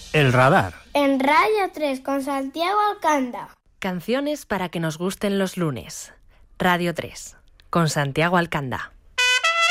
El radar. En Radio 3 con Santiago Alcanda. Canciones para que nos gusten los lunes. Radio 3 con Santiago Alcanda.